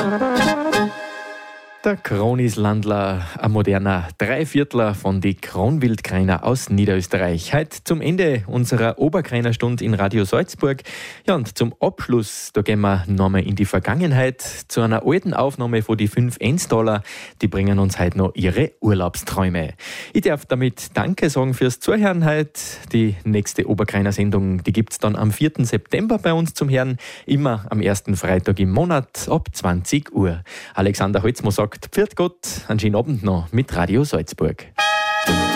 Der Kronislandler, ein moderner Dreiviertler von die Kronwildkreiner aus Niederösterreich. Heute zum Ende unserer Oberkreinerstunde in Radio Salzburg. Ja, und zum Abschluss, da gehen wir nochmal in die Vergangenheit zu einer alten Aufnahme von die 5 Enstaler. Die bringen uns heute noch ihre Urlaubsträume. Ich darf damit Danke sagen fürs Zuhören heute. Die nächste Oberkreiner-Sendung, die gibt's dann am 4. September bei uns zum Hören. Immer am ersten Freitag im Monat ab 20 Uhr. Alexander Holzmo sagt, Pfiat Gott, einen schönen Abend noch mit Radio Salzburg.